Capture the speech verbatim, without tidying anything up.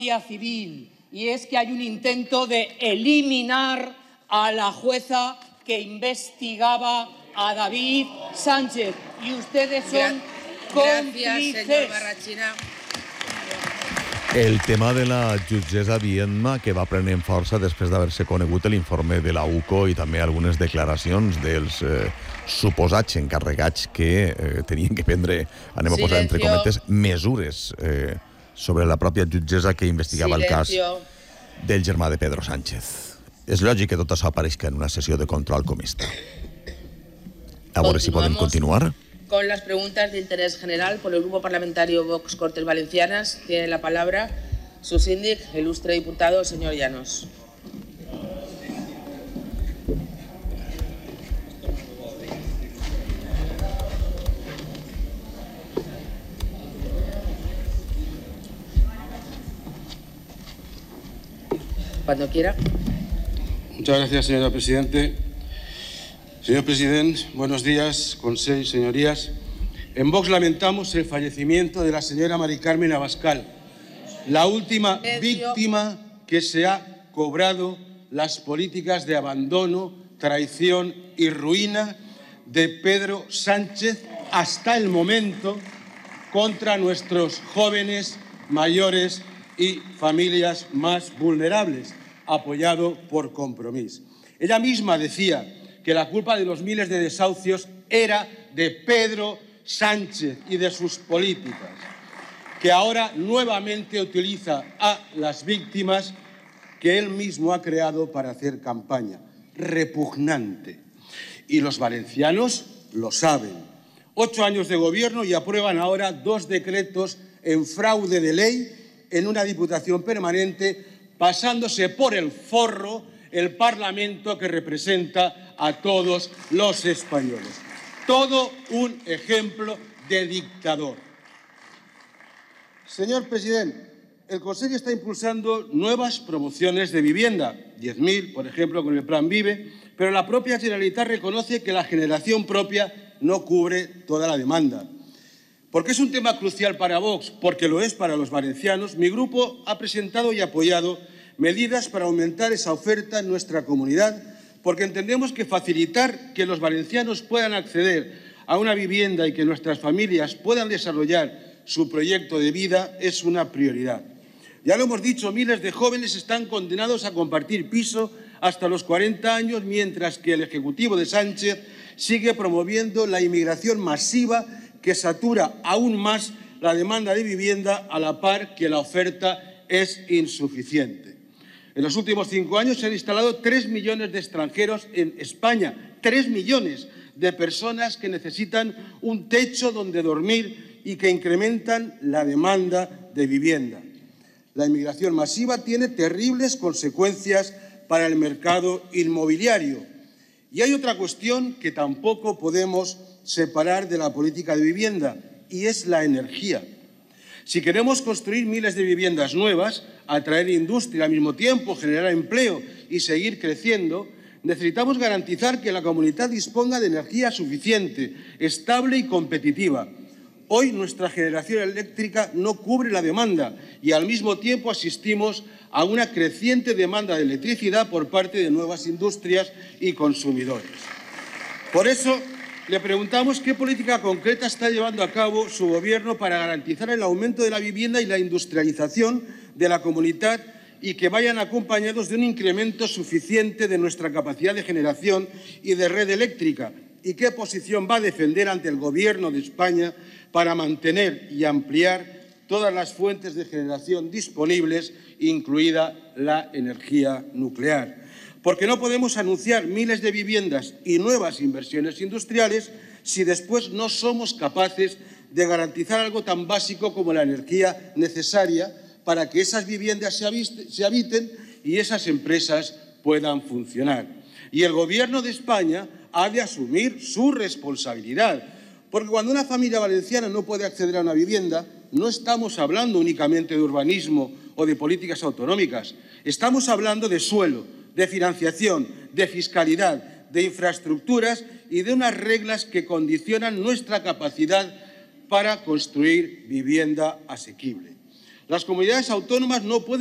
Civil, y es que hay un intento de eliminar a la jueza que investigaba a David Sánchez, y ustedes son cómplices. El tema de la jutgessa Viedma, que va prenent força després d'haver-se conegut l'informe de la U C O i també algunes declaracions dels eh, suposats encarregats que eh, tenien que prendre, anem a posar entre cometes, mesures eh, sobre la pròpia jutgessa que investigava Silencio. el cas del germà de Pedro Sánchez. És lògic que tot això apareixi en una sessió de control com esta. A veure si podem continuar. Con las preguntas de interés general por el Grupo Parlamentario Vox Cortes Valencianas. Tiene la palabra su síndic, el ilustre diputado, señor Llanos. Cuando quiera. Muchas gracias, señora Presidente. Señor Presidente, buenos días, Consejo, señorías. En Vox lamentamos el fallecimiento de la señora Mari Carmen Abascal, la última víctima que se ha cobrado las políticas de abandono, traición y ruina de Pedro Sánchez hasta el momento contra nuestros jóvenes, mayores y familias más vulnerables, apoyado por Compromís. Ella misma decía que la culpa de los miles de desahucios era de Pedro Sánchez y de sus políticas, que ahora nuevamente utiliza a las víctimas que él mismo ha creado para hacer campaña. Repugnante. Y los valencianos lo saben. Ocho años de gobierno y aprueban ahora dos decretos en fraude de ley en una diputación permanente, pasándose por el forro el Parlamento que representa a todos los españoles. Todo un ejemplo de dictador. Señor Presidente, el Consejo está impulsando nuevas promociones de vivienda, diez mil, por ejemplo, con el Plan Vive, pero la propia Generalitat reconoce que la generación propia no cubre toda la demanda. Porque es un tema crucial para Vox, porque lo es para los valencianos, mi grupo ha presentado y apoyado medidas para aumentar esa oferta en nuestra comunidad, porque entendemos que facilitar que los valencianos puedan acceder a una vivienda y que nuestras familias puedan desarrollar su proyecto de vida es una prioridad. Ya lo hemos dicho, miles de jóvenes están condenados a compartir piso hasta los cuarenta años, mientras que el Ejecutivo de Sánchez sigue promoviendo la inmigración masiva que satura aún más la demanda de vivienda a la par que la oferta es insuficiente. En los últimos cinco años se han instalado tres millones de extranjeros en España, tres millones de personas que necesitan un techo donde dormir y que incrementan la demanda de vivienda. La inmigración masiva tiene terribles consecuencias para el mercado inmobiliario. Y hay otra cuestión que tampoco podemos separar de la política de vivienda, y es la energía. Si queremos construir miles de viviendas nuevas, atraer industria al mismo tiempo, generar empleo y seguir creciendo, necesitamos garantizar que la comunidad disponga de energía suficiente, estable y competitiva. Hoy nuestra generación eléctrica no cubre la demanda y al mismo tiempo asistimos a una creciente demanda de electricidad por parte de nuevas industrias y consumidores. Por eso, le preguntamos qué política concreta está llevando a cabo su Gobierno para garantizar el aumento de la vivienda y la industrialización de la comunidad y que vayan acompañados de un incremento suficiente de nuestra capacidad de generación y de red eléctrica, y qué posición va a defender ante el Gobierno de España para mantener y ampliar todas las fuentes de generación disponibles, incluida la energía nuclear. Porque no podemos anunciar miles de viviendas y nuevas inversiones industriales si después no somos capaces de garantizar algo tan básico como la energía necesaria para que esas viviendas se habiten y esas empresas puedan funcionar. Y el Gobierno de España ha de asumir su responsabilidad, porque cuando una familia valenciana no puede acceder a una vivienda, no estamos hablando únicamente de urbanismo o de políticas autonómicas, estamos hablando de suelo, de financiación, de fiscalidad, de infraestructuras y de unas reglas que condicionan nuestra capacidad para construir vivienda asequible. Las comunidades autónomas no pueden